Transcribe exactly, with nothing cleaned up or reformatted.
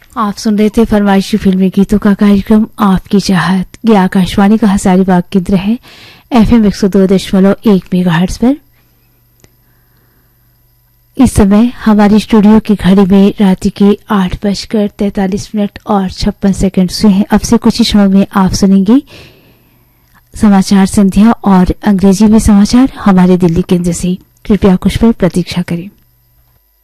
आप सुन रहे थे फरमाइशी फिल्मी गीतों का कार्यक्रम आपकी चाहत। ये आकाशवाणी का हजारीबाग केंद्र है, एफएम एक सौ दो दशमलव एक मेगाहर्ट्ज पर। इस समय हमारी स्टूडियो की घड़ी में रात के आठ बजकर तैतालीस मिनट और छप्पन सेकंड हुए हैं। अब से कुछ ही क्षणों में आप सुनेंगे समाचार संध्या और अंग्रेजी में समाचार हमारे दिल्ली केंद्र से। कृपया कुछ पर प्रतीक्षा करें।